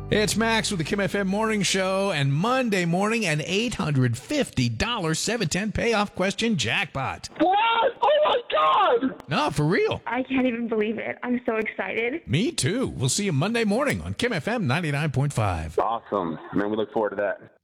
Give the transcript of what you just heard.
It's Max with the Kim FM Morning Show, and Monday morning, an $850 710 payoff question jackpot. What? Oh my God! No, for real. I can't even believe it. I'm so excited. Me too. We'll see you Monday morning on Kim FM 99.5. Awesome. Man, we look forward to that.